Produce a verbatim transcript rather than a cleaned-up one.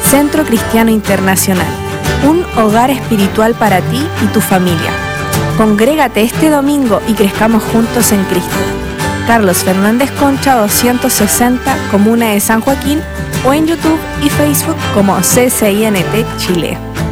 Centro Cristiano Internacional, un hogar espiritual para ti y tu familia. Congrégate este domingo y crezcamos juntos en Cristo. Carlos Fernández Concha doscientos sesenta, Comuna de San Joaquín, o en YouTube y Facebook como C C I N T Chile.